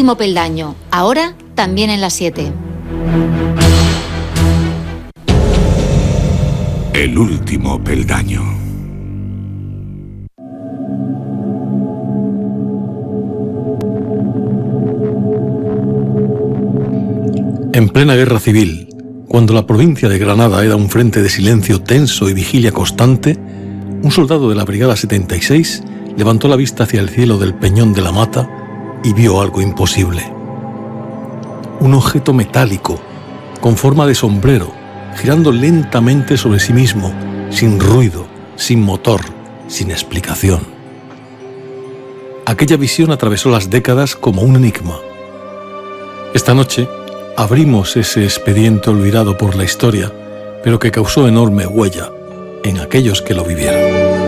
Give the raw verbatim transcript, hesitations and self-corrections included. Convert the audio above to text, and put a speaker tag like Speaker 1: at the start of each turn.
Speaker 1: último peldaño, ahora también en las siete.
Speaker 2: El último peldaño.
Speaker 3: En plena guerra civil, cuando la provincia de Granada era un frente de silencio tenso y vigilia constante, un soldado de la Brigada setenta y seis levantó la vista hacia el cielo del Peñón de la Mata y vio algo imposible. Un objeto metálico, con forma de sombrero, girando lentamente sobre sí mismo, sin ruido, sin motor, sin explicación. Aquella visión atravesó las décadas como un enigma. Esta noche abrimos ese expediente olvidado por la historia, pero que causó enorme huella en aquellos que lo vivieron.